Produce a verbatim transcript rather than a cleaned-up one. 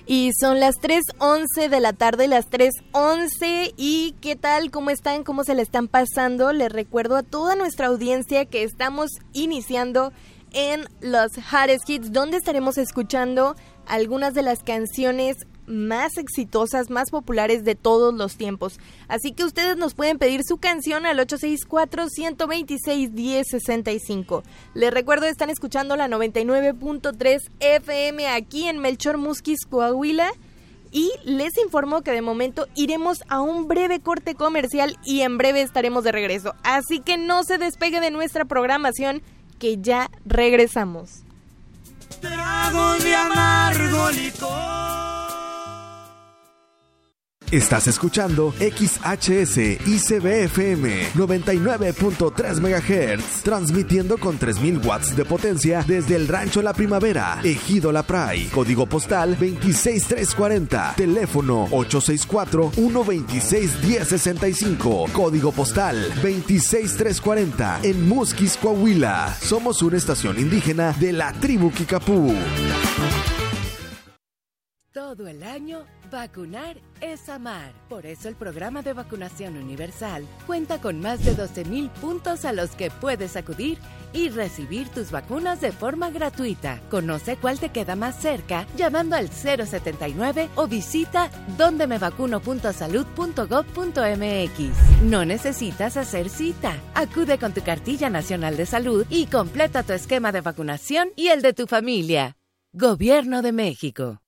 Y son las tres once de la tarde, las tres once. ¿Y qué tal? ¿Cómo están? ¿Cómo se le están pasando? Les recuerdo a toda nuestra audiencia que estamos iniciando en los Hottest Hits, donde estaremos escuchando algunas de las canciones más exitosas, más populares de todos los tiempos. Así que ustedes nos pueden pedir su canción al ocho seis cuatro, uno dos seis, uno cero seis cinco. Les recuerdo, están escuchando la noventa y nueve punto tres F M aquí en Melchor, Musquis, Coahuila. Y les informo que de momento iremos a un breve corte comercial y en breve estaremos de regreso. Así que no se despegue de nuestra programación, que ya regresamos. Trago de amargo licor. Estás escuchando X H S I C B F M noventa y nueve punto tres megahertz, transmitiendo con tres mil watts de potencia desde el Rancho La Primavera, Ejido La Pray, código postal veintiséis mil trescientos cuarenta, teléfono ocho seis cuatro, uno dos seis, uno cero seis cinco, código postal veintiséis mil trescientos cuarenta, en Musquis, Coahuila. Somos una estación indígena de la tribu Kicapú. Todo el año, vacunar es amar. Por eso el programa de vacunación universal cuenta con más de doce mil puntos a los que puedes acudir y recibir tus vacunas de forma gratuita. Conoce cuál te queda más cerca llamando al cero setenta y nueve o visita donde me vacuno punto salud punto gob punto m x. No necesitas hacer cita. Acude con tu cartilla nacional de salud y completa tu esquema de vacunación y el de tu familia. Gobierno de México.